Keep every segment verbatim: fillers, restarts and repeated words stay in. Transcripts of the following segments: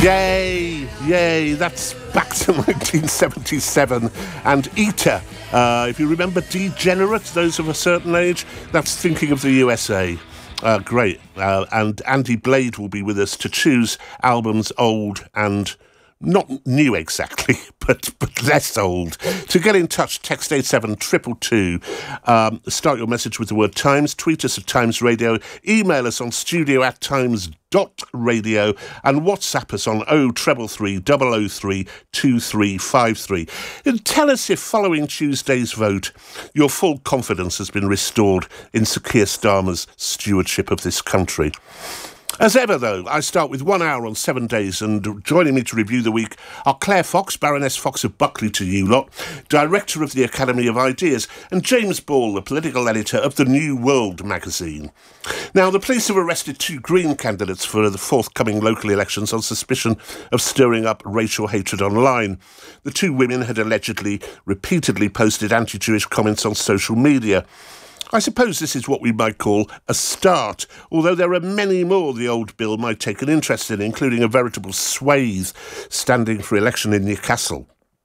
Yay, yay, that's back to nineteen seventy-seven and Eater. Uh, if you remember Degenerate, those of a certain age, that's Thinking of the U S A. Uh, great. Uh, and Andy Blade will be with us to choose albums old and not new exactly, but but less old. To get in touch, text eight seven two two two. Um, start your message with the word Times. Tweet us at Times Radio. Email us on studio at times dot radio and WhatsApp us on oh three three three oh oh three two three five three. And tell us if, following Tuesday's vote, your full confidence has been restored in Sir Keir Starmer's stewardship of this country. As ever, though, I start with one hour on seven days, and joining me to review the week are Claire Fox, Baroness Fox of Buckley to you lot, Director of the Academy of Ideas, and James Ball, the political editor of the New World magazine. Now, the police have arrested two Green candidates for the forthcoming local elections on suspicion of stirring up racial hatred online. The two women had allegedly repeatedly posted anti-Jewish comments on social media. I suppose this is what we might call a start, although there are many more the old bill might take an interest in, including a veritable swathe standing for election in Newcastle.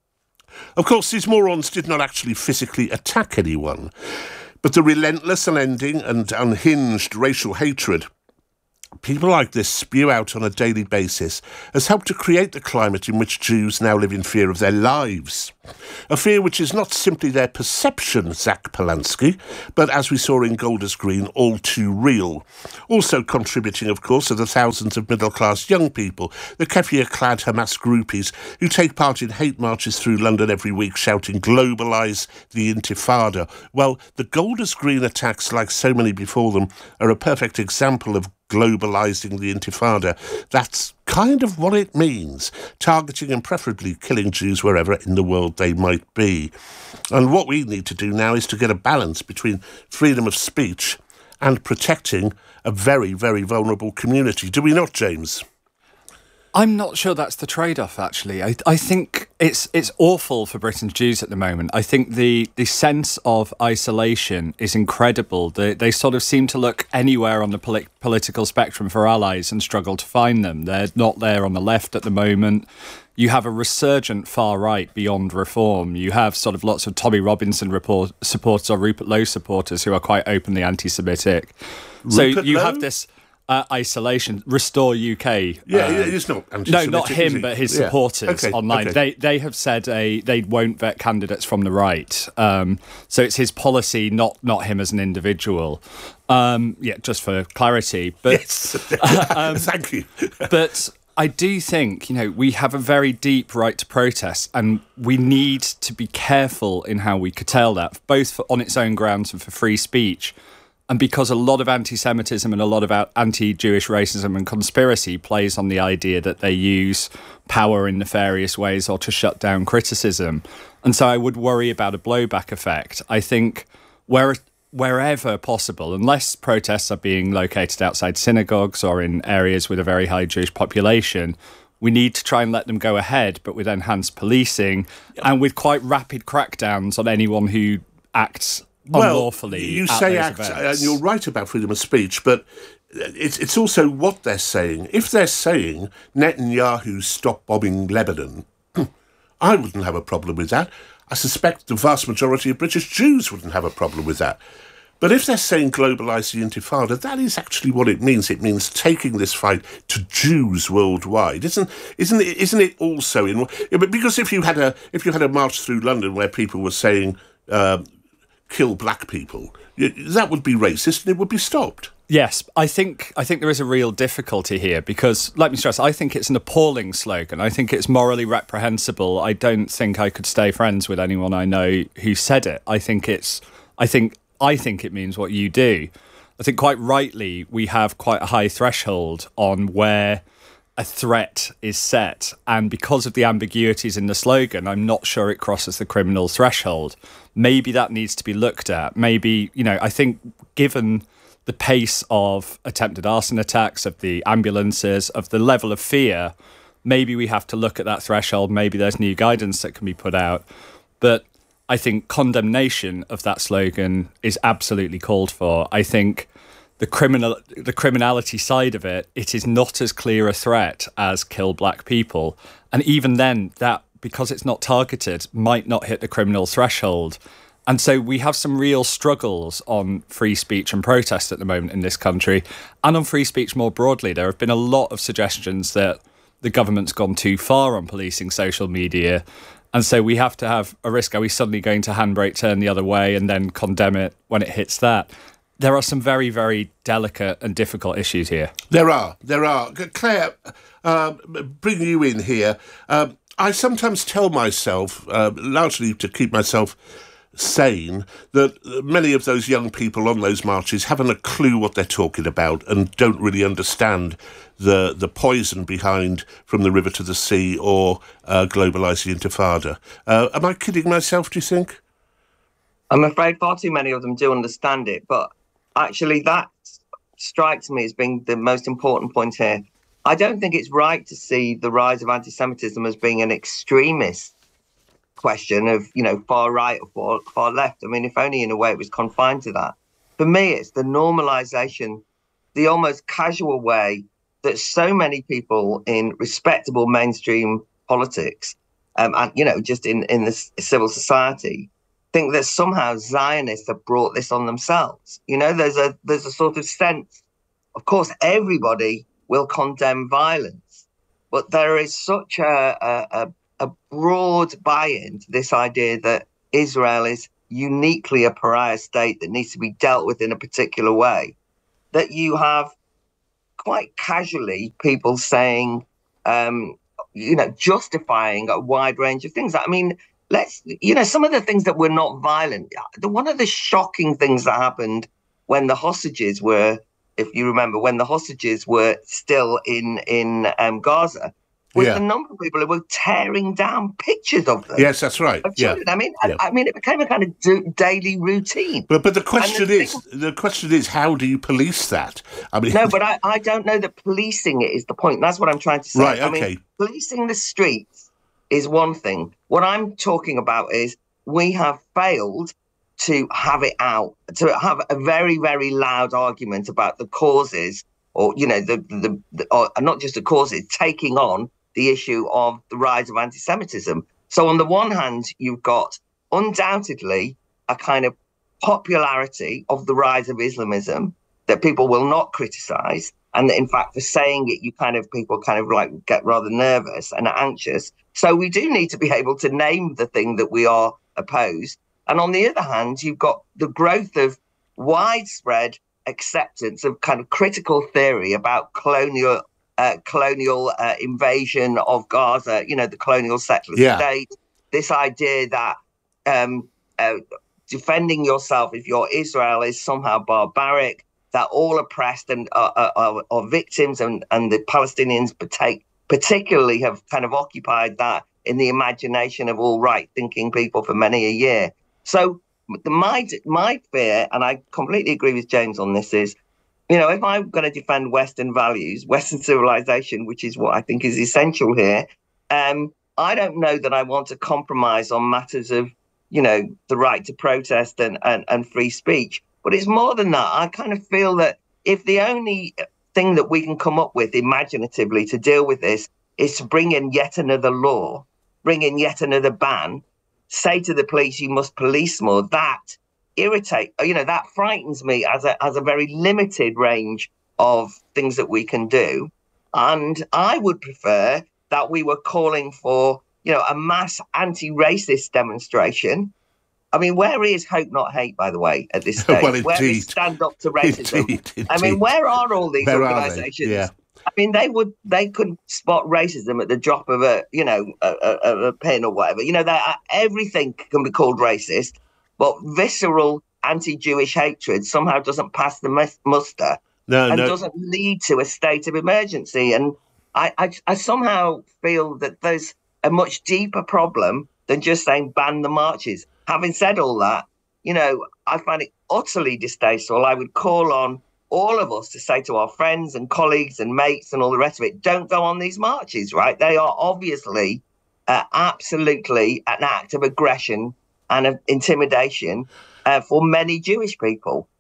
Of course, these morons did not actually physically attack anyone, but the relentless, unending and unhinged racial hatred people like this spew out on a daily basis has helped to create the climate in which Jews now live in fear of their lives. A fear which is not simply their perception, Zach Polanski, but, as we saw in Golders Green, all too real. Also contributing, of course, are the thousands of middle-class young people, the keffiyeh-clad Hamas groupies, who take part in hate marches through London every week shouting, "Globalise the Intifada." Well, the Golders Green attacks, like so many before them, are a perfect example of globalising the Intifada. That's kind of what it means, targeting and preferably killing Jews wherever in the world they might be. And what we need to do now is to get a balance between freedom of speech and protecting a very, very vulnerable community. Do we not, James? I'm not sure that's the trade-off, actually. I, I think it's it's awful for Britain's Jews at the moment. I think the, the sense of isolation is incredible. They, they sort of seem to look anywhere on the poli- political spectrum for allies and struggle to find them. They're not there on the left at the moment. You have a resurgent far right beyond reform. You have sort of lots of Tommy Robinson report, supporters or Rupert Lowe supporters who are quite openly anti-Semitic. So Rupert you Lowe? have this... Uh, isolation, Restore U K. Yeah, um, he's not anti-Semitic. No, not him, but his yeah. supporters okay, online. Okay. They they have said a they won't vet candidates from the right. Um, so it's his policy, not not him as an individual. Um, yeah, just for clarity. But yes, um, thank you. But I do think, you know, we have a very deep right to protest, and we need to be careful in how we curtail that, both for, on its own grounds and for free speech. And because a lot of anti-Semitism and a lot of anti-Jewish racism and conspiracy plays on the idea that they use power in nefarious ways or to shut down criticism. And so I would worry about a blowback effect. I think where, wherever possible, unless protests are being located outside synagogues or in areas with a very high Jewish population, we need to try and let them go ahead, but with enhanced policing yeah. and with quite rapid crackdowns on anyone who acts unlawfully. Well, you at say those act, events. and you're right about freedom of speech, but it's it's also what they're saying. If they're saying Netanyahu stop bombing Lebanon, I wouldn't have a problem with that. I suspect the vast majority of British Jews wouldn't have a problem with that. But if they're saying globalise the Intifada, that is actually what it means. It means taking this fight to Jews worldwide, isn't isn't it? Isn't it also in? Because if you had a if you had a march through London where people were saying Uh, kill black people, that would be racist and it would be stopped. Yes, I think I think there is a real difficulty here because, let me stress, I think it's an appalling slogan. I think it's morally reprehensible. I don't think I could stay friends with anyone I know who said it. I think it's I think I think it means what you do. I think quite rightly we have quite a high threshold on where a threat is set, and because of the ambiguities in the slogan, I'm not sure it crosses the criminal threshold. Maybe that needs to be looked at. Maybe, you know, I think given the pace of attempted arson attacks, of the ambulances, of the level of fear, maybe we have to look at that threshold. Maybe there's new guidance that can be put out. But I think condemnation of that slogan is absolutely called for. I think the criminal the criminality side of it, it is not as clear a threat as kill black people. And even then, that, because it's not targeted, might not hit the criminal threshold. And so we have some real struggles on free speech and protest at the moment in this country, and on free speech more broadly. There have been a lot of suggestions that the government's gone too far on policing social media. And so we have to have a risk. Are we suddenly going to handbrake turn the other way and then condemn it when it hits that? There are some very, very delicate and difficult issues here. There are, there are. Claire, uh, bringing you in here, uh, I sometimes tell myself, uh, largely to keep myself sane, that many of those young people on those marches haven't a clue what they're talking about and don't really understand the the poison behind From the River to the Sea or uh, Globalise the Intifada. Uh, am I kidding myself, do you think? I'm afraid far too many of them do understand it, but actually that strikes me as being the most important point here. I don't think it's right to see the rise of anti-Semitism as being an extremist question of, you know, far right or far, far left. I mean, if only in a way it was confined to that. For me, it's the normalization, the almost casual way that so many people in respectable mainstream politics, um, and, you know, just in, in the civil society, think that somehow Zionists have brought this on themselves. You know, there's a there's a sort of sense, of course, everybody will condemn violence, but there is such a, a, a broad buy-in to this idea that Israel is uniquely a pariah state that needs to be dealt with in a particular way, that you have quite casually people saying, um, you know, justifying a wide range of things. I mean, let's, you know, some of the things that were not violent. The, one of the shocking things that happened when the hostages were, if you remember, when the hostages were still in, in um, Gaza, was yeah. the number of people who were tearing down pictures of them. Yes, that's right. Yeah. I mean, yeah. I, I mean, it became a kind of do, daily routine. But but the question the is, thing, the question is, how do you police that? I mean, no, but I, I don't know that policing it is the point. That's what I'm trying to say. Right. Okay. I mean, policing the streets is one thing. What I'm talking about is we have failed to have it out, to have a very, very loud argument about the causes, or, you know, the, the, the or not just the causes, taking on the issue of the rise of anti-Semitism. So on the one hand, you've got undoubtedly a kind of popularity of the rise of Islamism that people will not criticize. And that in fact, for saying it, you kind of, people kind of like get rather nervous and anxious. So we do need to be able to name the thing that we are opposed. And on the other hand, you've got the growth of widespread acceptance of kind of critical theory about colonial uh, colonial uh, invasion of Gaza, you know, the colonial settler yeah. state, this idea that um, uh, defending yourself if you're Israel is somehow barbaric, that all oppressed and uh, are, are victims, and, and the Palestinians partake, particularly have kind of occupied that in the imagination of all right-thinking people for many a year. So the, my, my fear, and I completely agree with James on this, is, you know, if I'm going to defend Western values, Western civilization, which is what I think is essential here, um, I don't know that I want to compromise on matters of, you know, the right to protest and, and, and free speech. But it's more than that. I kind of feel that if the only thing that we can come up with imaginatively to deal with this is to bring in yet another law, bring in yet another ban, say to the police, you must police more, that irritate, you know, that frightens me as a as a very limited range of things that we can do. And I would prefer that we were calling for, you know, a mass anti-racist demonstration. I mean, where is Hope Not Hate, by the way, at this stage? Well, where is Stand Up to Racism? Indeed, indeed. I mean, where are all these where organisations? Yeah. I mean, they would, they could spot racism at the drop of a, you know, a, a, a pin or whatever. You know, that everything can be called racist, but visceral anti-Jewish hatred somehow doesn't pass the mus- muster no, and no. doesn't lead to a state of emergency. And I, I, I somehow feel that there's a much deeper problem than just saying ban the marches. Having said all that, you know, I find it utterly distasteful. I would call on all of us to say to our friends and colleagues and mates and all the rest of it, don't go on these marches, right? They are obviously uh, absolutely an act of aggression and of intimidation uh, for many Jewish people.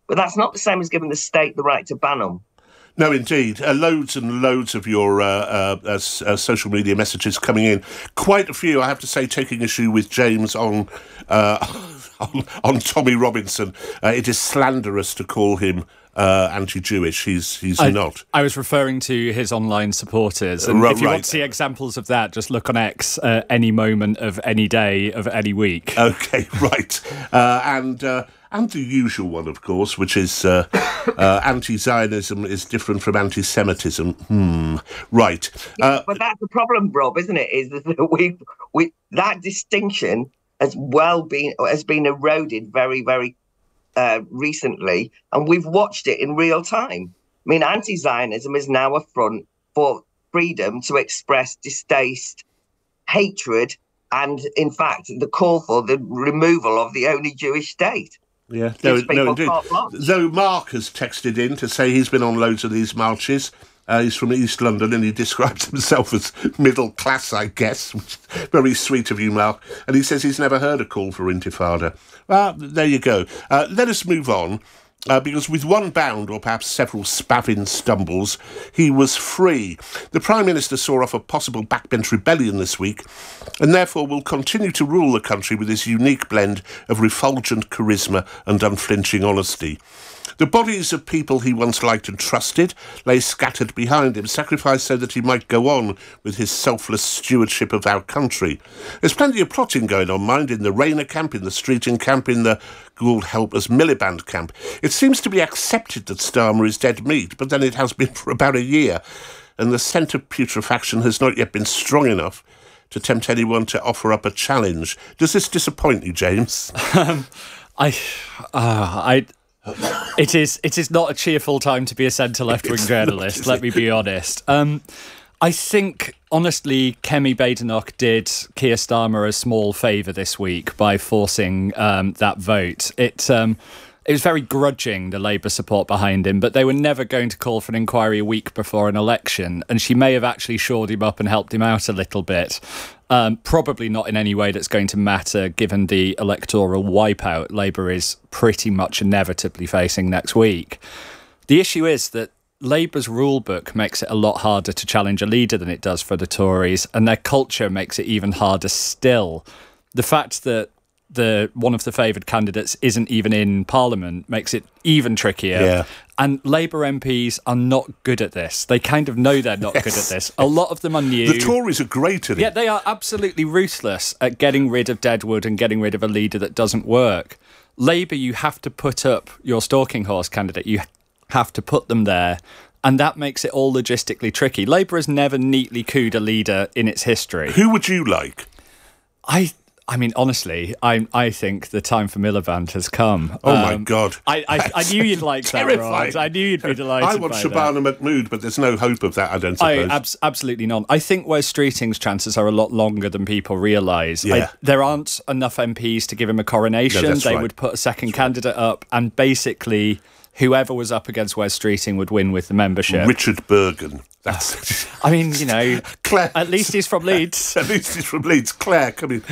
but that's not the same as giving the state the right to ban them. No, indeed. Uh, loads and loads of your uh, uh, uh, uh, social media messages coming in. Quite a few, I have to say, taking issue with James on uh, on, on Tommy Robinson. Uh, it is slanderous to call him uh, anti-Jewish. He's he's I, not. I was referring to his online supporters. And R- if you right. want to see examples of that, just look on X uh, any moment of any day of any week. Okay, right. Uh, and... Uh, And the usual one, of course, which is uh, uh, anti-Zionism is different from anti-Semitism. Hmm. Right. Uh, but that's the problem, Rob, isn't it? Is that we we that distinction has well been has been eroded very, very uh, recently, and we've watched it in real time. I mean, anti-Zionism is now a front for freedom to express distaste, hatred, and, in fact, the call for the removal of the only Jewish state. Yeah, no, no, indeed. Though Mark has texted in to say he's been on loads of these marches. Uh, he's from East London and he describes himself as middle class, I guess, which is very sweet of you, Mark. And he says he's never heard a call for intifada. Well, there you go. Uh, let us move on. Uh, because with one bound, or perhaps several spavin stumbles, he was free. The Prime Minister saw off a possible backbench rebellion this week, and therefore will continue to rule the country with his unique blend of refulgent charisma and unflinching honesty. The bodies of people he once liked and trusted lay scattered behind him, sacrificed so that he might go on with his selfless stewardship of our country. There's plenty of plotting going on, mind, in the Rayner camp, in the Streeting camp, in the Gould Help Us Miliband camp. It seems to be accepted that Starmer is dead meat, but then it has been for about a year, and the scent of putrefaction has not yet been strong enough to tempt anyone to offer up a challenge. Does this disappoint you, James? um, I... Uh, I... It is it is not a cheerful time to be a centre left-wing journalist, not, let me be honest. Um, I think, honestly, Kemi Badenoch did Keir Starmer a small favour this week by forcing um, that vote. It, um, it was very grudging, the Labour support behind him, but they were never going to call for an inquiry a week before an election, and she may have actually shored him up and helped him out a little bit. Um, probably not in any way that's going to matter, given the electoral wipeout Labour is pretty much inevitably facing next week. The issue is that Labour's rulebook makes it a lot harder to challenge a leader than it does for the Tories, and their culture makes it even harder still. The fact that the one of the favoured candidates isn't even in Parliament makes it even trickier. Yeah. And Labour M Ps are not good at this. They kind of know they're not yes. good at this. A lot of them are new. The Tories are great at it. Yeah, they are absolutely ruthless at getting rid of Deadwood and getting rid of a leader that doesn't work. Labour, you have to put up your stalking horse candidate. You have to put them there. And that makes it all logistically tricky. Labour has never neatly cooed a leader in its history. Who would you like? I... I mean, honestly, I I think the time for Miliband has come. Oh, um, my God. I, I, I knew you'd like that, Rod. I knew you'd be delighted I want by Shabana that. Mahmood, but there's no hope of that, I don't suppose. I, abs- absolutely not. I think Wes Streeting's chances are a lot longer than people realise. Yeah. There aren't enough M Ps to give him a coronation. No, that's they right. would put a second that's candidate right. up, and basically whoever was up against Wes Streeting would win with the membership. Richard Bergen. That's. I mean, you know, Claire. At least he's from Leeds. At least he's from Leeds. Claire, come in.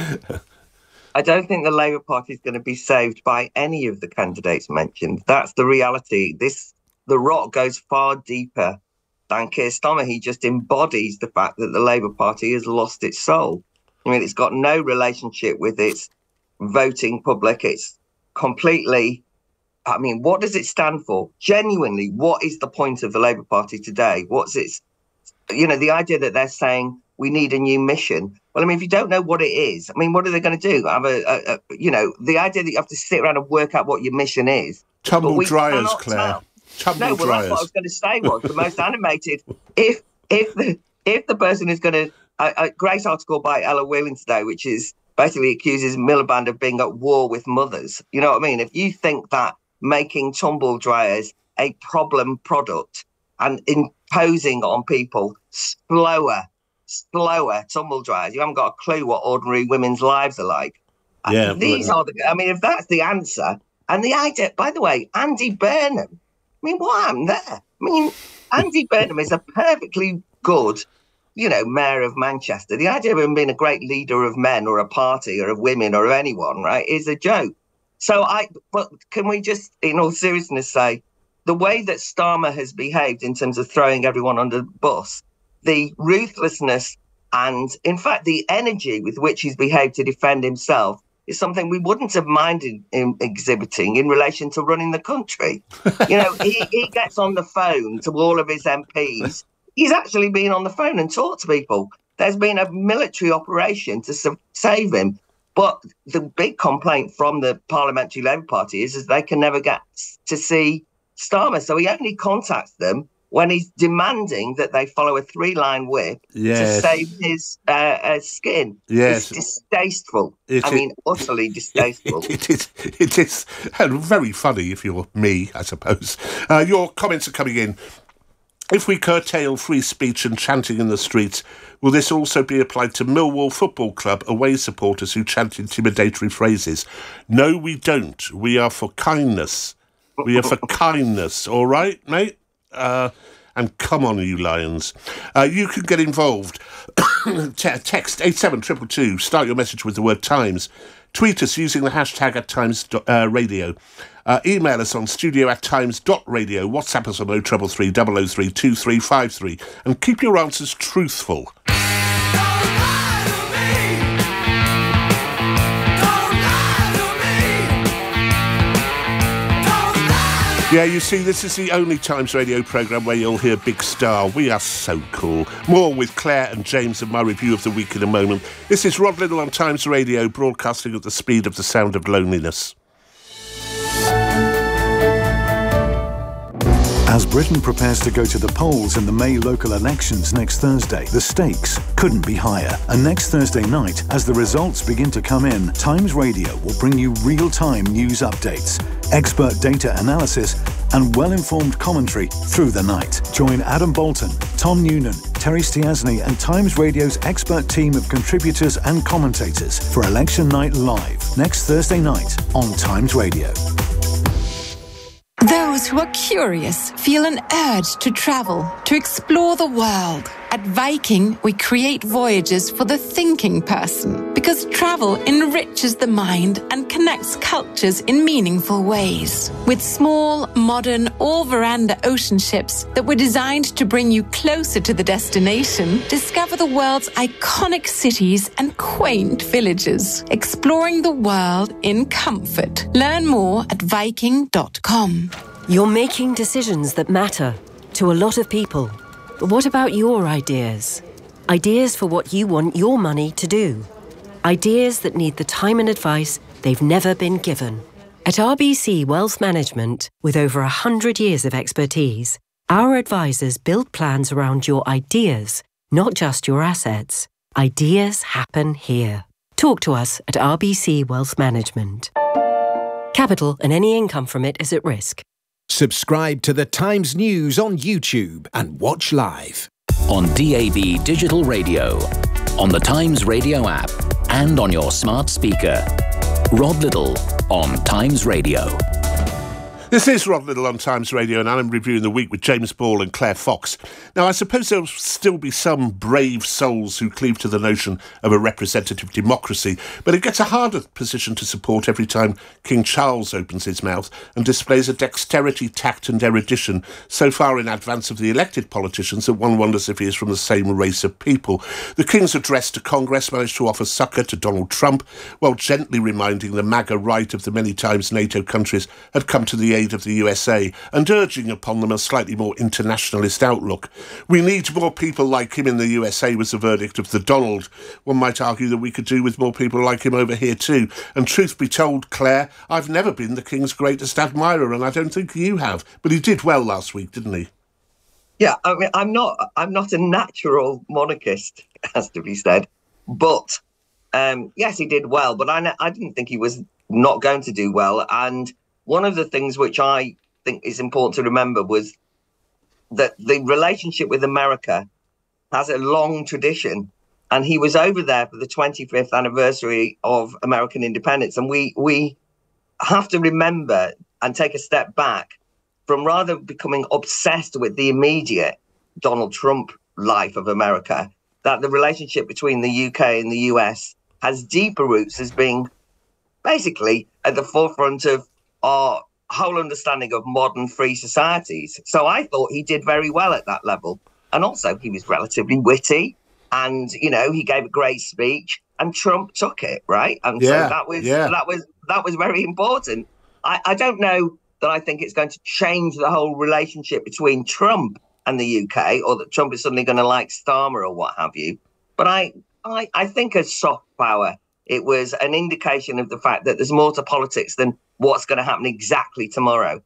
I don't think the Labour Party is going to be saved by any of the candidates mentioned. That's the reality. This the rot goes far deeper than Keir Starmer. He just embodies the fact that the Labour Party has lost its soul. I mean, it's got no relationship with its voting public. It's completely... I mean, what does it stand for? Genuinely, what is the point of the Labour Party today? What's its... You know, the idea that they're saying we need a new mission. Well, I mean, if you don't know what it is, I mean, what are they going to do? Have a, a, a, you know, the idea that you have to sit around and work out what your mission is. Tumble dryers, Claire. Tumble no, well, dryers. that's what I was going to say was the most animated. If if the if the person is going to, a, a great article by Ella Whelan today, which is basically accuses Miliband of being at war with mothers. You know what I mean? If you think that making tumble dryers a problem product and imposing on people slower. slower tumble dryers. You haven't got a clue what ordinary women's lives are like. Yeah, and these are the. I mean, if that's the answer, and the idea. By the way, Andy Burnham. I mean, what happened there? I mean, Andy Burnham is a perfectly good, you know, mayor of Manchester. The idea of him being a great leader of men or a party or of women or of anyone, right, is a joke. So I, but can we just, in all seriousness, say the way that Starmer has behaved in terms of throwing everyone under the bus, the ruthlessness and, in fact, the energy with which he's behaved to defend himself is something we wouldn't have minded him exhibiting in relation to running the country. You know, he, he gets on the phone to all of his M Ps. He's actually been on the phone and talked to people. There's been a military operation to sa- save him. But the big complaint from the Parliamentary Labour Party is, is they can never get to see Starmer. So he only contacts them when he's demanding that they follow a three-line whip yes. to save his uh, uh, skin. Yes. It's distasteful. It I is, mean, utterly distasteful. It, it is, it is and very funny if you're me, I suppose. Uh, your comments are coming in. If we curtail free speech and chanting in the streets, will this also be applied to Millwall Football Club away supporters who chant intimidatory phrases? No, we don't. We are for kindness. We are for kindness, all right, mate? Uh, and come on, you lions. Uh, you can get involved. Te- text eight seven two two two. Start your message with the word Times. Tweet us using the hashtag at Times uh, Radio. Uh, email us on studio at times dot radio. WhatsApp us on oh three three three, double oh three, two three five three. And keep your answers truthful. Yeah, you see, this is the only Times Radio programme where you'll hear Big Star. We are so cool. More with Claire and James and my review of the week in a moment. This is Rod Liddle on Times Radio, broadcasting at the speed of the sound of loneliness. As Britain prepares to go to the polls in the May local elections next Thursday, the stakes couldn't be higher. And next Thursday night, as the results begin to come in, Times Radio will bring you real-time news updates, expert data analysis, and well-informed commentary through the night. Join Adam Bolton, Tom Noonan, Terry Stiasny, and Times Radio's expert team of contributors and commentators for Election Night Live next Thursday night on Times Radio. Those who are curious feel an urge to travel, to explore the world. At Viking, we create voyages for the thinking person because travel enriches the mind and connects cultures in meaningful ways. With small, modern, all-veranda ocean ships that were designed to bring you closer to the destination, discover the world's iconic cities and quaint villages, exploring the world in comfort. Learn more at viking dot com. You're making decisions that matter to a lot of people. But what about your ideas? Ideas for what you want your money to do. Ideas that need the time and advice they've never been given. At R B C Wealth Management, with over one hundred years of expertise, our advisors build plans around your ideas, not just your assets. Ideas happen here. Talk to us at R B C Wealth Management. Capital and any income from it is at risk. Subscribe to the Times News on YouTube and watch live. On D A B Digital Radio, on the Times Radio app, and on your smart speaker. Rod Liddle on Times Radio. This is Rod Liddle on Times Radio, and I'm reviewing the week with James Ball and Claire Fox. Now, I suppose there'll still be some brave souls who cleave to the notion of a representative democracy, but it gets a harder position to support every time King Charles opens his mouth and displays a dexterity, tact and erudition so far in advance of the elected politicians that one wonders if he is from the same race of people. The King's address to Congress managed to offer succour to Donald Trump, while gently reminding the MAGA right of the many times NATO countries had come to the aid of the U S A and urging upon them a slightly more internationalist outlook. We need more people like him in the U S A was the verdict of the Donald. One might argue that we could do with more people like him over here too. And truth be told, Claire, I've never been the King's greatest admirer, and I don't think you have. But he did well last week, didn't he? Yeah, I mean, I'm not. I'm not a natural monarchist, has to be said. But um, yes, he did well. But I, I didn't think he was not going to do well. And one of the things which I think is important to remember was that the relationship with America has a long tradition. And he was over there for the twenty-fifth anniversary of American independence. And we we have to remember and take a step back from rather becoming obsessed with the immediate Donald Trump life of America, that the relationship between the U K and the U S has deeper roots as being basically at the forefront of our whole understanding of modern free societies. So I thought he did very well at that level. And also he was relatively witty and, you know, he gave a great speech and Trump took it, right? And yeah, so that was, yeah. that was, that was very important. I, I don't know that I think it's going to change the whole relationship between Trump and the U K, or that Trump is suddenly going to like Starmer or what have you. But I, I, I think as soft power, it was an indication of the fact that there's more to politics than what's going to happen exactly tomorrow.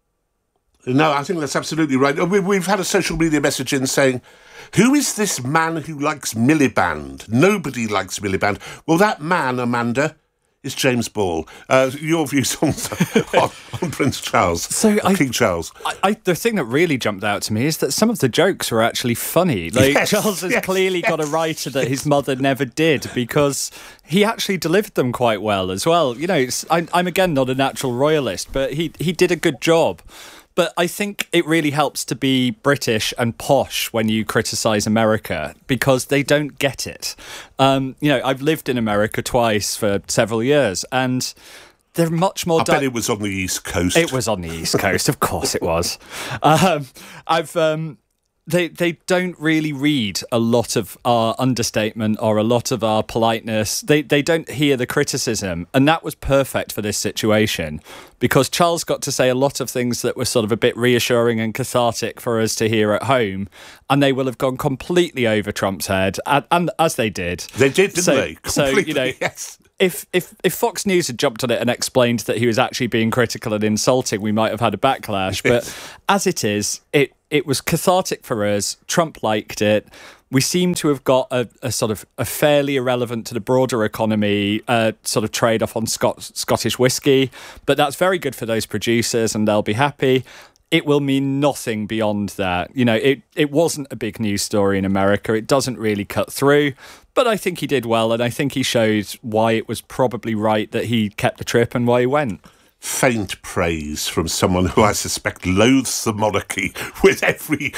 No, I think that's absolutely right. We've had a social media message in saying, who is this man who likes Miliband? Nobody likes Miliband. Well, that man, Amanda, is James Ball. Uh, your views on, on, on Prince Charles, so I, King Charles? I, I, the thing that really jumped out to me is that some of the jokes were actually funny. Like yes, Charles has yes, clearly yes. got a writer that his mother never did, because he actually delivered them quite well as well. You know, it's, I'm, I'm again not a natural royalist, but he he did a good job. But I think it really helps to be British and posh when you criticise America, because they don't get it. Um, you know, I've lived in America twice for several years, and they're much more... I bet it was on the East Coast. It was on the East Coast, of course it was. Um, I've... Um, They they don't really read a lot of our understatement or a lot of our politeness. They they don't hear the criticism, and that was perfect for this situation, because Charles got to say a lot of things that were sort of a bit reassuring and cathartic for us to hear at home, and they will have gone completely over Trump's head, and, and as they did. They did, didn't so, they? Completely, so you know. Yes. If, if if Fox News had jumped on it and explained that he was actually being critical and insulting, we might have had a backlash. But as it is, it it was cathartic for us. Trump liked it. We seem to have got a, a sort of a fairly irrelevant to the broader economy uh, sort of trade-off on Scot- Scottish whiskey. But that's very good for those producers, and they'll be happy. It will mean nothing beyond that. You know, it, it wasn't a big news story in America. It doesn't really cut through. But I think he did well, and I think he showed why it was probably right that he kept the trip and why he went. Faint praise from someone who I suspect loathes the monarchy with every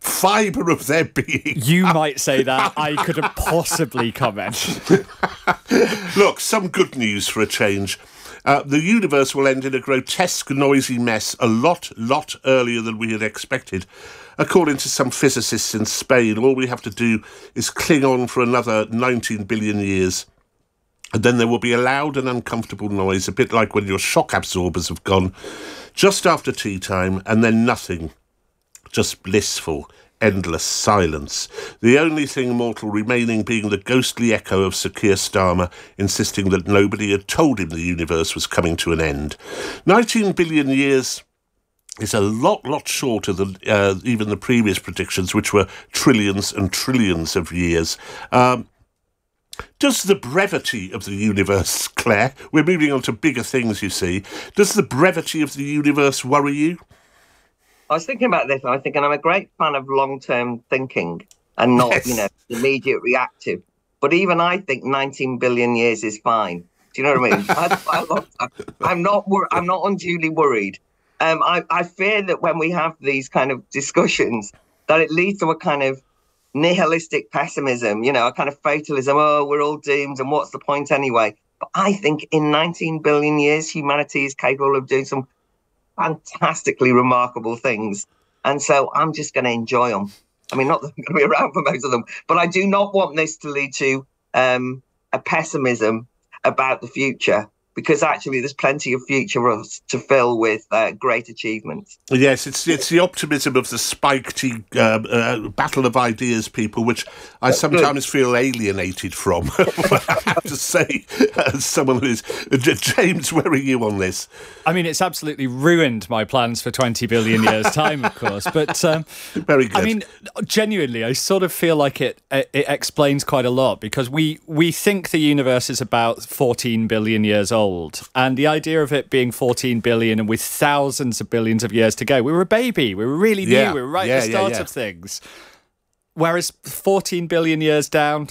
fibre of their being. You might say that. I couldn't possibly comment. Look, some good news for a change. Uh, the universe will end in a grotesque, noisy mess a lot, lot earlier than we had expected. According to some physicists in Spain, all we have to do is cling on for another nineteen billion years. And then there will be a loud and uncomfortable noise, a bit like when your shock absorbers have gone, just after tea time, and then nothing. Just blissful, endless silence. The only thing mortal remaining being the ghostly echo of Sir Keir Starmer insisting that nobody had told him the universe was coming to an end. nineteen billion years is a lot, lot shorter than uh, even the previous predictions, which were trillions and trillions of years. Um, does the brevity of the universe, Claire, we're moving on to bigger things, you see, does the brevity of the universe worry you? I was thinking about this, and I was thinking I'm a great fan of long-term thinking and not, yes. you know, immediate reactive. But even I think nineteen billion years is fine. Do you know what I mean? That's quite a long time. I'm not, wor- I'm not unduly worried. Um, I, I fear that when we have these kind of discussions, that it leads to a kind of nihilistic pessimism, you know, a kind of fatalism. Oh, we're all doomed, and what's the point anyway? But I think in nineteen billion years, humanity is capable of doing some fantastically remarkable things. And so I'm just going to enjoy them. I mean, not that I'm going to be around for most of them, but I do not want this to lead to um, a pessimism about the future, because actually there's plenty of future for us to fill with uh, great achievements. Yes, it's it's the optimism of the spiked uh, uh, battle of ideas people, which I sometimes feel alienated from, I have to say, as someone who's... James, where are you on this? I mean, it's absolutely ruined my plans for twenty billion years' time, of course, but... Um, Very good. I mean, genuinely, I sort of feel like it it explains quite a lot, because we, we think the universe is about fourteen billion years old. And the idea of it being fourteen billion and with thousands of billions of years to go, we were a baby, we were really new, yeah. we were right yeah, at the start yeah, yeah. of things. Whereas fourteen billion years down,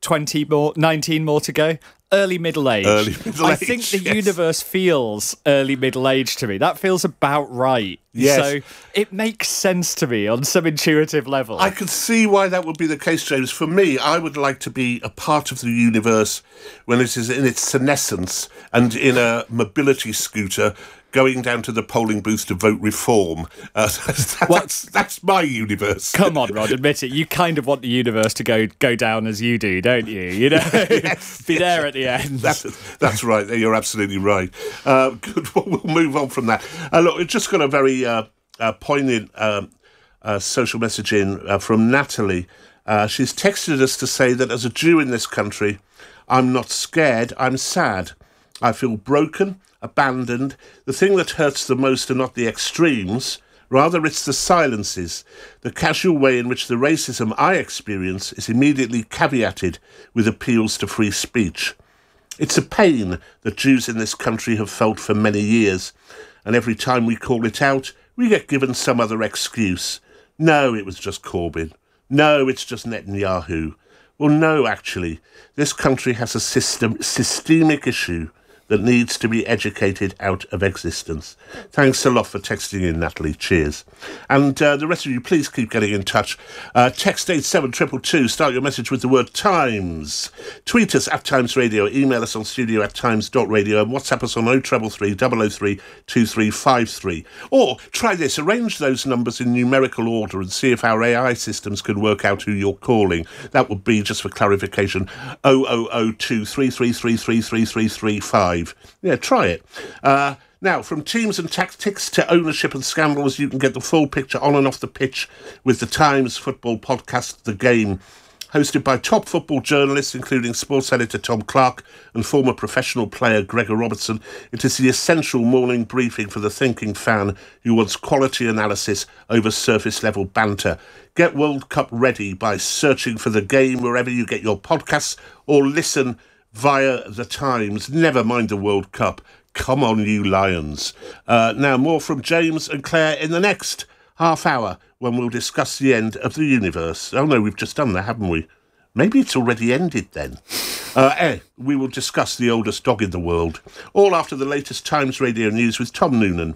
twenty more, nineteen more to go. Early middle age. Early middle I age, think the yes. universe feels early middle age to me. That feels about right. Yes. So it makes sense to me on some intuitive level. I can see why that would be the case, James. For me, I would like to be a part of the universe when it is in its senescence and in a mobility scooter going down to the polling booth to vote reform. Uh, that's, that's, that's my universe. Come on, Rod, admit it. You kind of want the universe to go go down as you do, don't you? You know, yes, be yes. there at the end. That's, that's right. You're absolutely right. Uh, good. We'll move on from that. Uh, look, we've just got a very uh, uh, poignant um, uh, social message in uh, from Natalie. Uh, she's texted us to say that as a Jew in this country, I'm not scared, I'm sad. I feel broken, abandoned. The thing that hurts the most are not the extremes, rather it's the silences, the casual way in which the racism I experience is immediately caveated with appeals to free speech. It's a pain that Jews in this country have felt for many years, and every time we call it out, we get given some other excuse. No, it was just Corbyn. No, it's just Netanyahu. Well, no, actually, this country has a system, systemic issue that needs to be educated out of existence. Thanks a lot for texting in, Natalie. Cheers. And uh, the rest of you, please keep getting in touch. Uh, text eight seven two two two. Start your message with the word Times. Tweet us at Times Radio. Email us on studio at times dot radio. And WhatsApp us on oh three three, double oh three, two three five three. Or try this. Arrange those numbers in numerical order and see if our A I systems can work out who you're calling. That would be, just for clarification, oh oh oh two, three three three, three three three three five. Yeah, try it. Uh, now, from teams and tactics to ownership and scandals, you can get the full picture on and off the pitch with the Times football podcast, The Game. Hosted by top football journalists, including sports editor Tom Clark and former professional player Gregor Robertson, it is the essential morning briefing for the thinking fan who wants quality analysis over surface-level banter. Get World Cup ready by searching for The Game wherever you get your podcasts, or listen via The Times. Never mind the World Cup. Come on, you Lions. Uh, now, more from James and Claire in the next half hour when we'll discuss the end of the universe. Oh, no, we've just done that, haven't we? Maybe it's already ended then. Uh, eh, we will discuss the oldest dog in the world. All after the latest Times Radio news with Tom Noonan.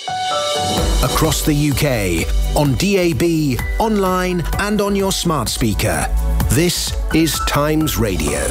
Across the U K, on D A B, online and on your smart speaker. This is Times Radio.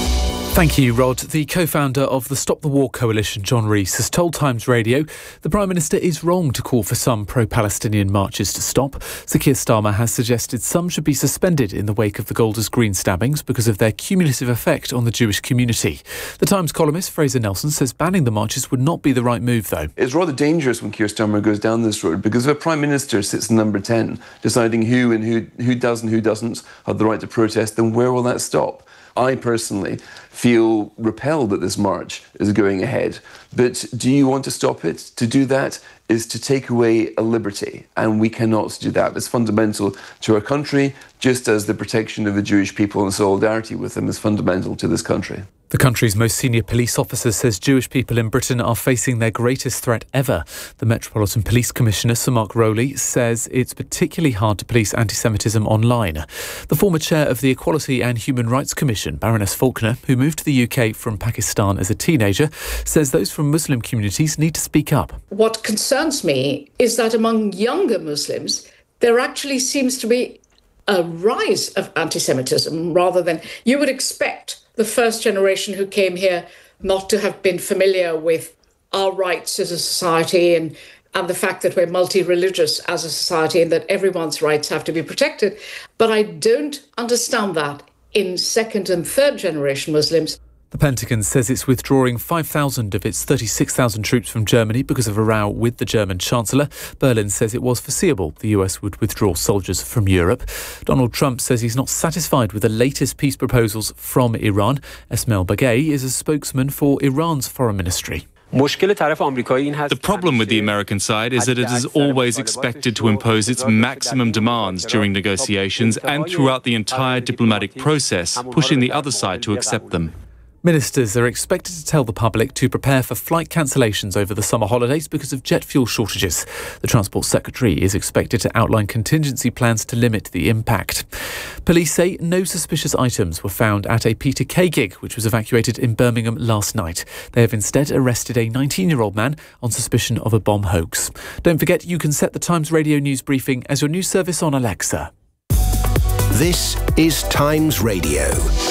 Thank you, Rod. The co-founder of the Stop the War Coalition, John Rees, has told Times Radio the Prime Minister is wrong to call for some pro-Palestinian marches to stop. Sir Keir Starmer has suggested some should be suspended in the wake of the Golders Green stabbings because of their cumulative effect on the Jewish community. The Times columnist Fraser Nelson says banning the marches would not be the right move, though. It's rather dangerous when Keir Starmer goes down this road, because if a Prime Minister sits in number ten, deciding who and who, who does and who doesn't have the right to protest, then where will that stop? I personally feel repelled that this march is going ahead. But do you want to stop it? To do that is to take away a liberty, and we cannot do that. It's fundamental to our country, just as the protection of the Jewish people and solidarity with them is fundamental to this country. The country's most senior police officer says Jewish people in Britain are facing their greatest threat ever. The Metropolitan Police Commissioner, Sir Mark Rowley, says it's particularly hard to police anti-Semitism online. The former chair of the Equality and Human Rights Commission, Baroness Faulkner, who moved to the U K from Pakistan as a teenager, says those from Muslim communities need to speak up. What concerns me is that among younger Muslims, there actually seems to be a rise of anti-Semitism rather than you would expect the first generation who came here not to have been familiar with our rights as a society and, and the fact that we're multi-religious as a society and that everyone's rights have to be protected. But I don't understand that in second and third generation Muslims. The Pentagon says it's withdrawing five thousand of its thirty-six thousand troops from Germany because of a row with the German Chancellor. Berlin says it was foreseeable the U S would withdraw soldiers from Europe. Donald Trump says he's not satisfied with the latest peace proposals from Iran. Esmail Bagay is a spokesman for Iran's foreign ministry. The problem with the American side is that it is always expected to impose its maximum demands during negotiations and throughout the entire diplomatic process, pushing the other side to accept them. Ministers are expected to tell the public to prepare for flight cancellations over the summer holidays because of jet fuel shortages. The Transport Secretary is expected to outline contingency plans to limit the impact. Police say no suspicious items were found at a Peter Kay gig, which was evacuated in Birmingham last night. They have instead arrested a nineteen-year-old man on suspicion of a bomb hoax. Don't forget you can set the Times Radio News Briefing as your news service on Alexa. This is Times Radio.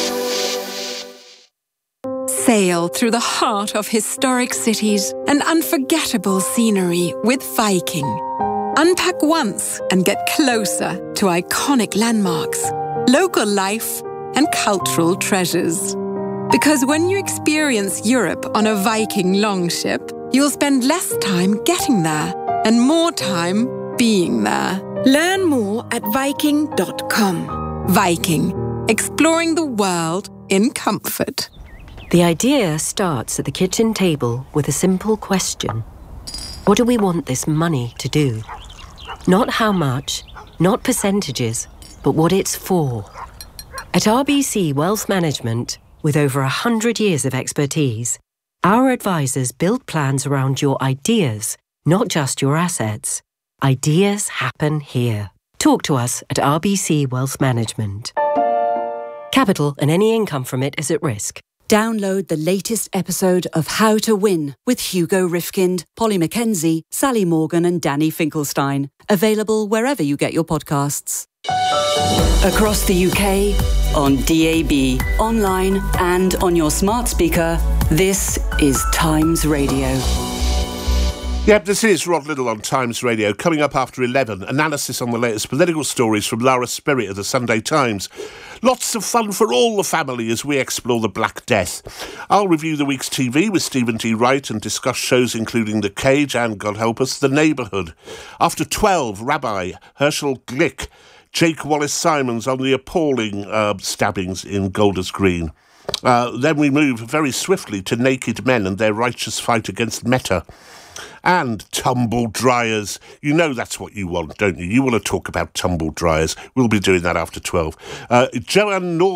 Sail through the heart of historic cities and unforgettable scenery with Viking. Unpack once and get closer to iconic landmarks, local life and cultural treasures. Because when you experience Europe on a Viking longship, you'll spend less time getting there and more time being there. Learn more at Viking dot com. Viking, exploring the world in comfort. The idea starts at the kitchen table with a simple question. What do we want this money to do? Not how much, not percentages, but what it's for. At R B C Wealth Management, with over one hundred years of expertise, our advisors build plans around your ideas, not just your assets. Ideas happen here. Talk to us at R B C Wealth Management. Capital and any income from it is at risk. Download the latest episode of How to Win with Hugo Rifkind, Polly Mackenzie, Sally Morgan and Danny Finkelstein. Available wherever you get your podcasts. Across the U K, on D A B, online and on your smart speaker, this is Times Radio. Yep, this is Rod Liddle on Times Radio. Coming up after eleven, analysis on the latest political stories from Lara Spirit of the Sunday Times. Lots of fun for all the family as we explore the Black Death. I'll review the week's T V with Stephen T. Wright and discuss shows including The Cage and, God help us, The Neighbourhood. After twelve, Rabbi Herschel Glick, Jake Wallace-Simons on the appalling uh, stabbings in Golders Green. Uh, then we move very swiftly to Naked Men and their righteous fight against Meta. And tumble dryers. You know that's what you want, don't you? You want to talk about tumble dryers. We'll be doing that after twelve. Uh, Joanne Norman